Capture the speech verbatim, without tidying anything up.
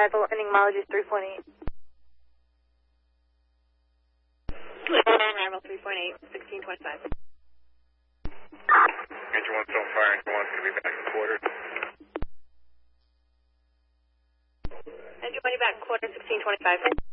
arrival, ending mileage is three point eight. Arrival three point eight, sixteen twenty-five. Engine one still on fire, engine one's going to be back in quarter. Engine one, you back in quarter, sixteen twenty-five.